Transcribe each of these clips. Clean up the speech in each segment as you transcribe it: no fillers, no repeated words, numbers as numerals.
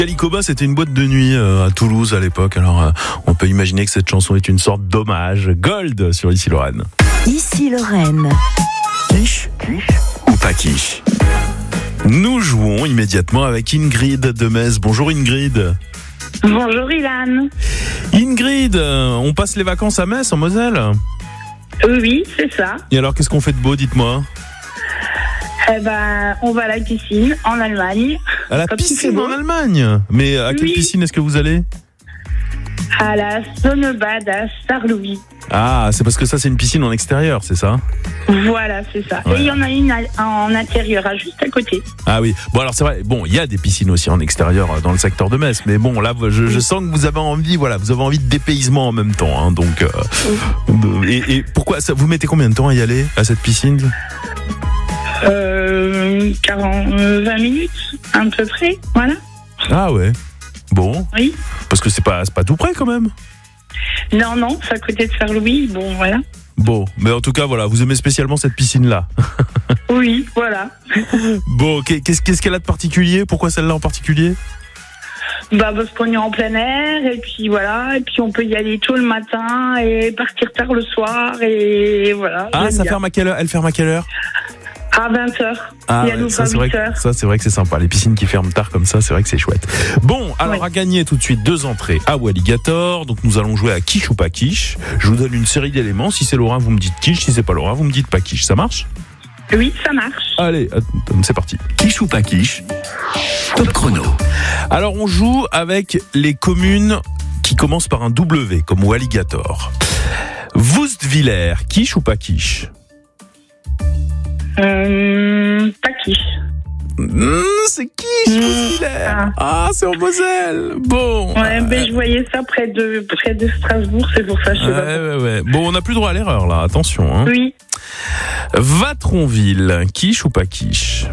Calicoba, c'était une boîte de nuit à Toulouse à l'époque. Alors, on peut imaginer que cette chanson est une sorte d'hommage. Gold sur Ici Lorraine. Ici Lorraine. Quiche ou pas quiche? Nous jouons immédiatement avec Ingrid de Metz. Bonjour Ingrid. Bonjour Ilan. Ingrid, on passe les vacances à Metz en Moselle? Oui, c'est ça. Et alors, qu'est-ce qu'on fait de beau, dites-moi? On va à la piscine en Allemagne. À la piscine en Allemagne? Mais à quelle piscine est-ce que vous allez? À la Sonnebad à Sarlouis. Ah, c'est parce que ça, c'est une piscine en extérieur, c'est ça? Voilà, c'est ça. Ouais. Et il y en a une en intérieur, juste à côté. Ah oui. Bon, alors c'est vrai. Bon, il y a des piscines aussi en extérieur dans le secteur de Metz, mais bon, là, je sens que vous avez envie, de dépaysement en même temps, hein, donc. Et pourquoi ça? Vous mettez combien de temps à y aller à cette piscine? 20 minutes, à peu près, voilà. Ah ouais. Bon. Oui. Parce que c'est pas tout près quand même. Non, c'est à côté de Sarlouis, bon, voilà. Bon, mais en tout cas, voilà, vous aimez spécialement cette piscine-là. Oui, voilà. Bon, qu'est-ce qu'elle a de particulier? Pourquoi celle-là en particulier? Parce qu'on est en plein air, et puis voilà, et puis on peut y aller tôt le matin, et partir tard le soir, et voilà. Ah, ça ferme à quelle heure? Elle ferme à quelle heure? À 20h. Ah, ouais, ça c'est vrai que c'est sympa. Les piscines qui ferment tard comme ça, c'est vrai que c'est chouette. Bon, alors à gagner tout de suite 2 entrées à Walligator. Donc nous allons jouer à quiche ou pas quiche. Je vous donne une série d'éléments. Si c'est Laurent, vous me dites quiche. Si c'est pas Laurent, vous me dites pas quiche. Ça marche? Oui, ça marche. Allez, c'est parti. Quiche ou pas quiche? Top chrono. Alors on joue avec les communes qui commencent par un W, comme Walligator. Woustviller, quiche ou pas quiche? Pas quiche. C'est quiche, Woustviller. Ah, c'est en Moselle. Bon. Ouais, je voyais ça près de Strasbourg, c'est pour ça que je sais pas. Ouais. Bon, on n'a plus droit à l'erreur là, attention. Hein. Oui. Vatronville, quiche ou pas quiche?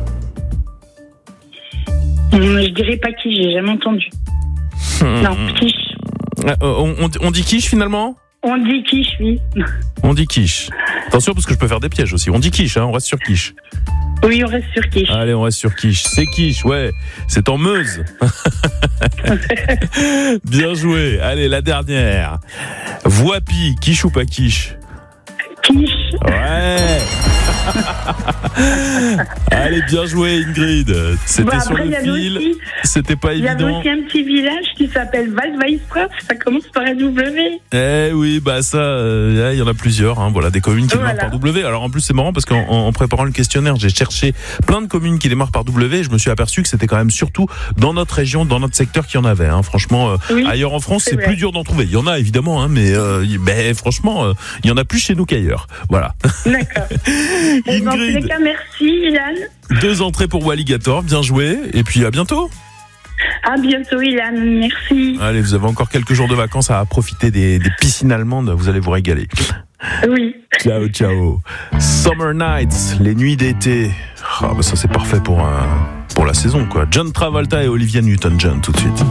Je dirais pas quiche, j'ai jamais entendu. Non, quiche. On dit quiche finalement? On dit quiche, oui. On dit quiche. Attention parce que je peux faire des pièges aussi. On dit quiche, hein, on reste sur quiche. Oui, on reste sur quiche. Allez, on reste sur quiche. C'est quiche, ouais. C'est en Meuse. Bien joué. Allez, la dernière. Voipy, quiche ou pas quiche? Quiche. Ouais. Allez, bien joué Ingrid. C'était sur le fil. C'était pas évident. Il y a aussi un petit village qui s'appelle Waldweisdorf. Ça commence par un W. Eh oui, ça, il y en a plusieurs. Hein, voilà, des communes qui démarrent par W. Alors en plus, c'est marrant parce qu'en préparant le questionnaire, j'ai cherché plein de communes qui démarrent par W. Et je me suis aperçu que c'était quand même surtout dans notre région, dans notre secteur qu'il y en avait. Hein. Franchement, ailleurs en France, c'est plus dur d'en trouver. Il y en a évidemment, hein, mais franchement, il y en a plus chez nous qu'ailleurs. Voilà. D'accord. Ingrid, dans tous les cas, merci Ilan. 2 entrées pour Walligator, bien joué. Et puis à bientôt. À bientôt Ilan, merci. Allez, vous avez encore quelques jours de vacances à profiter des piscines allemandes. Vous allez vous régaler. Oui. Ciao. Summer Nights, les nuits d'été. Ça c'est parfait pour la saison quoi. John Travolta et Olivia Newton-John tout de suite.